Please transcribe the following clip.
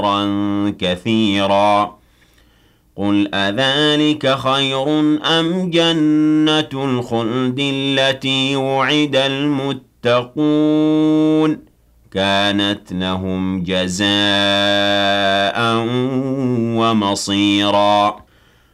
كثيرا قل أذلك خير أم جنة الخلد التي وعد المتقون كانت لهم جزاء ومصيرا